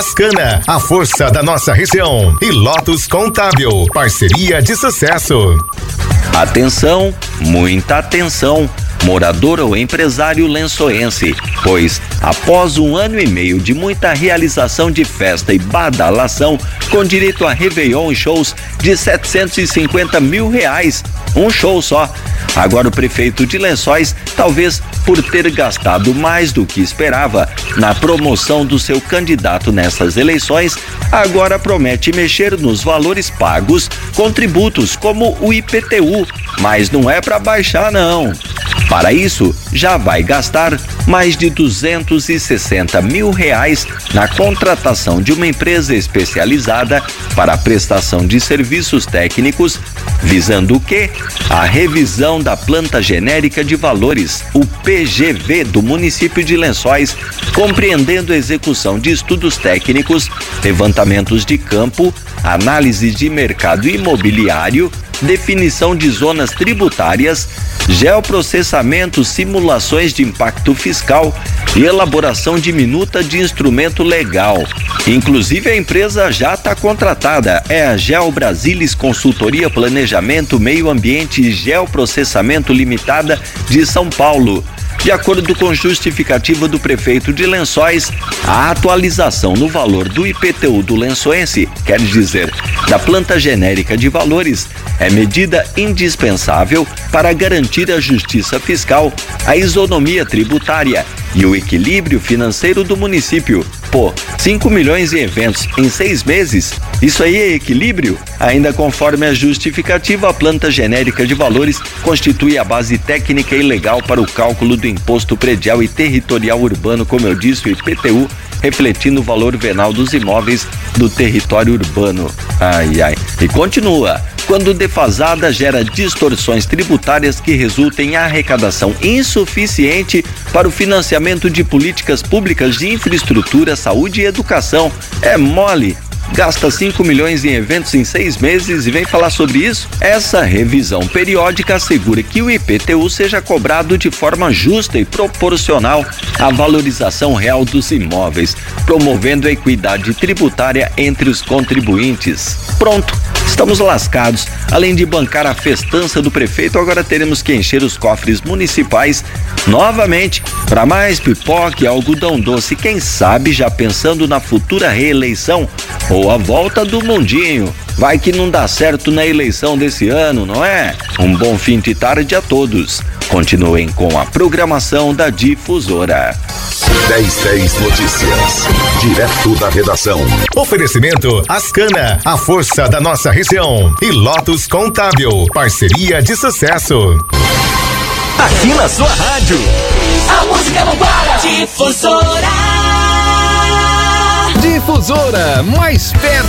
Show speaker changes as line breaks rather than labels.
Ascana, a força da nossa região. E Lotus Contábil, parceria de sucesso.
Atenção, muita atenção, morador ou empresário lençoense, pois após 1 ano e meio de muita realização de festa e badalação, com direito a Réveillon e shows de R$750 mil, um show só. Agora o prefeito de Lençóis, talvez por ter gastado mais do que esperava na promoção do seu candidato nessas eleições, agora promete mexer nos valores pagos com tributos como o IPTU, mas não é para baixar não. Para isso, já vai gastar mais de R$260 mil na contratação de uma empresa especializada para a prestação de serviços técnicos, visando o quê? A revisão da planta genérica de valores, o PGV do município de Lençóis, compreendendo a execução de estudos técnicos, levantamentos de campo, análise de mercado imobiliário, definição de zonas tributárias, geoprocessamento, simulações de impacto fiscal e elaboração de minuta de instrumento legal. Inclusive a empresa já está contratada, é a Geo Brasilis Consultoria Planejamento, Meio Ambiente e Geoprocessamento Limitada de São Paulo. De acordo com justificativa do prefeito de Lençóis, a atualização no valor do IPTU do lençoense, quer dizer, da planta genérica de valores, é medida indispensável para garantir a justiça fiscal, a isonomia tributária e o equilíbrio financeiro do município. Pô, 5 milhões em eventos em 6 meses? Isso aí é equilíbrio? Ainda conforme a justificativa, a planta genérica de valores constitui a base técnica e legal para o cálculo do imposto predial e territorial urbano, como eu disse, o IPTU, refletindo o valor venal dos imóveis do território urbano. Ai, ai. E continua. Quando defasada, gera distorções tributárias que resultam em arrecadação insuficiente para o financiamento de políticas públicas de infraestrutura, saúde e educação. É mole. Gasta 5 milhões em eventos em 6 meses e vem falar sobre isso? Essa revisão periódica assegura que o IPTU seja cobrado de forma justa e proporcional à valorização real dos imóveis, promovendo a equidade tributária entre os contribuintes. Pronto, estamos lascados. Além de bancar a festança do prefeito, agora teremos que encher os cofres municipais novamente para mais pipoca e algodão doce, quem sabe já pensando na futura reeleição ou a volta do mundinho. Vai que não dá certo na eleição desse ano, não é? Um bom fim de tarde a todos. Continuem com a programação da Difusora.
1010 Notícias, direto da redação.
Oferecimento Ascana, a força da nossa região. E Lotus Contábil, parceria de sucesso.
Aqui na sua rádio,
a música não para. Difusora.
Difusora, mais perto